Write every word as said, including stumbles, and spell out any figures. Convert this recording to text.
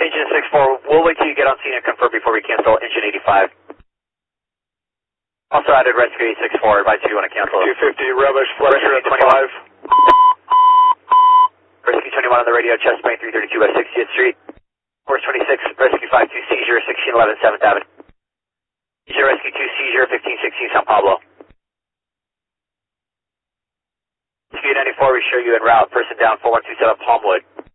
Engine six four, we'll wait till you get on scene and confirm before we cancel engine eighty-five. Also added rescue eight six four, advise if you want to cancel. two fifty, Rubbish, Fletcher at the five. Rescue twenty-one on the radio, Chesapeake three thirty-two West sixtieth Street. Course twenty-six, Rescue five two, seizure, sixteen eleven seventh Avenue. Seizure, Rescue two, seizure, fifteen sixteen San Pablo. Rescue ninety-four, we show you en route, person down four one two seven Palmwood.